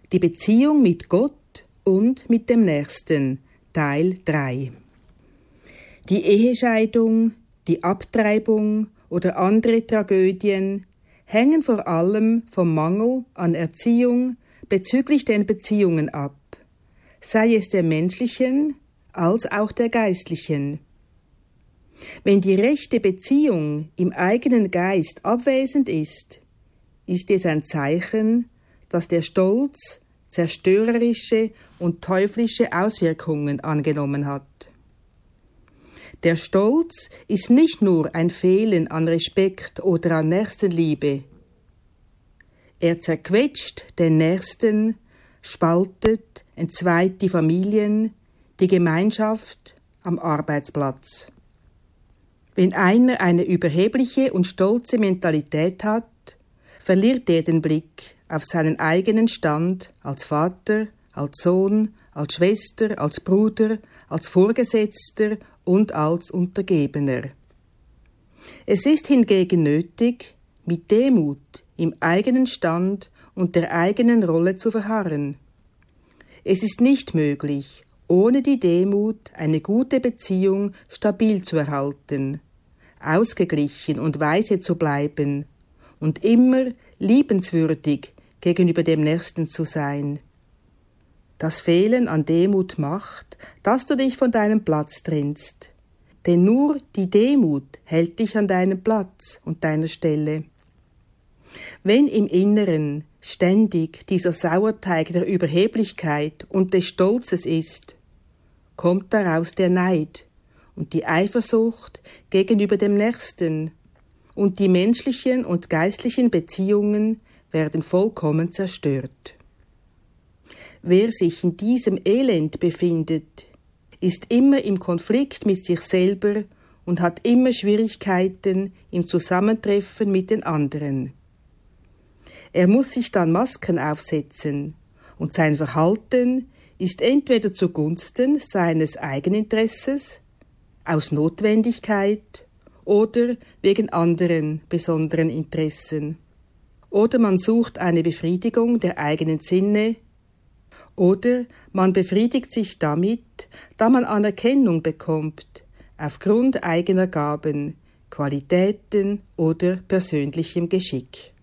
Die Beziehung mit Gott und mit dem Nächsten, Teil 3. Die Ehescheidung, die Abtreibung oder andere Tragödien hängen vor allem vom Mangel an Erziehung bezüglich den Beziehungen ab, sei es der menschlichen als auch der geistlichen. Wenn die rechte Beziehung im eigenen Geist abwesend ist, ist es ein Zeichen, dass der Stolz zerstörerische und teuflische Auswirkungen angenommen hat. Der Stolz ist nicht nur ein Fehlen an Respekt oder an Nächstenliebe. Er zerquetscht den Nächsten, spaltet, entzweit die Familien, die Gemeinschaft am Arbeitsplatz. Wenn einer eine überhebliche und stolze Mentalität hat, verliert er den Blick auf seinen eigenen Stand als Vater, als Sohn, als Schwester, als Bruder, als Vorgesetzter und als Untergebener. Es ist hingegen nötig, mit Demut im eigenen Stand und der eigenen Rolle zu verharren. Es ist nicht möglich, ohne die Demut eine gute Beziehung stabil zu erhalten, ausgeglichen und weise zu bleiben und immer liebenswürdig gegenüber dem Nächsten zu sein. Das Fehlen an Demut macht, dass du dich von deinem Platz trennst. Denn nur die Demut hält dich an deinem Platz und deiner Stelle. Wenn im Inneren ständig dieser Sauerteig der Überheblichkeit und des Stolzes ist, kommt daraus der Neid und die Eifersucht gegenüber dem Nächsten, und die menschlichen und geistlichen Beziehungen werden vollkommen zerstört. Wer sich in diesem Elend befindet, ist immer im Konflikt mit sich selber und hat immer Schwierigkeiten im Zusammentreffen mit den anderen. Er muss sich dann Masken aufsetzen, und sein Verhalten ist entweder zugunsten seines Eigeninteresses, aus Notwendigkeit oder wegen anderen besonderen Interessen. Oder man sucht eine Befriedigung der eigenen Sinne, oder man befriedigt sich damit, da man Anerkennung bekommt, aufgrund eigener Gaben, Qualitäten oder persönlichem Geschick.